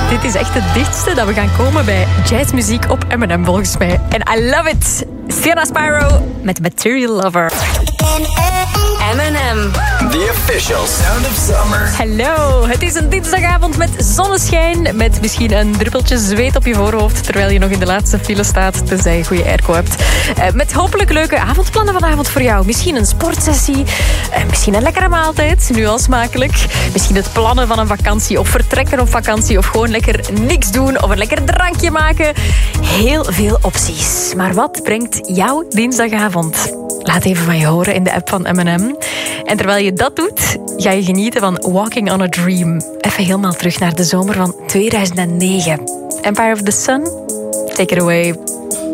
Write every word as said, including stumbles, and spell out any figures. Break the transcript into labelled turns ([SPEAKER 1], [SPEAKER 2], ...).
[SPEAKER 1] Dit is echt het dichtste dat we gaan komen bij jazzmuziek op M en M volgens mij. En I love it. Sierra Spyro met Material Lover. M en M.
[SPEAKER 2] The official sound of summer.
[SPEAKER 1] Hallo, het is een dinsdagavond met zonneschijn. Met misschien een druppeltje zweet op je voorhoofd terwijl je nog in de laatste file staat, tenzij je goede airco hebt. Uh, met hopelijk leuke avondplannen vanavond voor jou. Misschien een sportsessie, uh, misschien een lekkere maaltijd, nu al smakelijk. Misschien het plannen van een vakantie of vertrekken op vakantie of gewoon lekker niks doen of een lekker drankje maken. Heel veel opties. Maar wat brengt jouw dinsdagavond? Laat even van je horen in de app van M en M. En terwijl je dat doet, ga je genieten van Walking on a Dream. Even helemaal terug naar de zomer van tweeduizend negen. Empire of the Sun, take it away.